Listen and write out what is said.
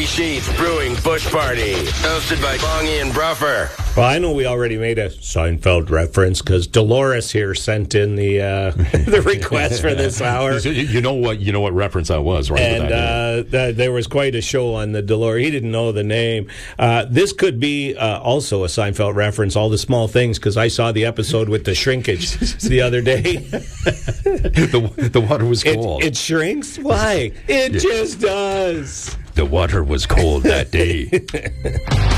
Dirty Sheets Brewing Bush Party, hosted by Bongie and Bruffer. Well, I know we already made a Seinfeld reference because Dolores here sent in the the request for this hour. You know what reference that was, right? And there was quite a show on the Dolores. He didn't know the name. This could be also a Seinfeld reference, all the small things, because I saw the episode with the shrinkage the other day. the water was cold. It shrinks? Why? It just does. The water was cold that day.